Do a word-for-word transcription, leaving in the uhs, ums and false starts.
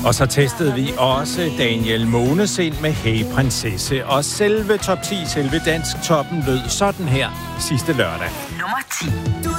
Og så testede vi også Daniel Mones ind med Hey Prinsesse. Og selve top ti, selve dansk toppen lød sådan her sidste lørdag. Nummer ti.